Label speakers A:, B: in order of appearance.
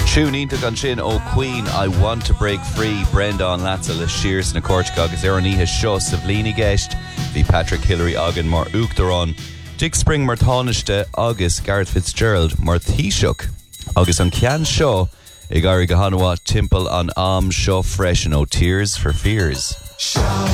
A: Túnínta gan sin ó Queen, I Want to Break Free, Brendan Latza le Shears na Cortica agus Araníthe seo sa bhlíní gceist, bhí Patrick Hillary agan mar uachtarán, Dick Spring mar tháinaiste agus Gareth Fitzgerald mar Taoiseach. Agus an cean seo ag airí go hanmha timpeall an am seo freisin ó Tears for Fears.